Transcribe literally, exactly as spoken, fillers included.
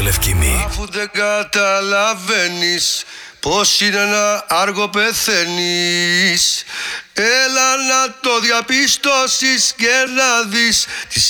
Λευκήμη. Αφού δεν καταλαβαίνεις πως είναι να άργο πεθαίνεις, έλα να το διαπιστώσεις και να δεις τις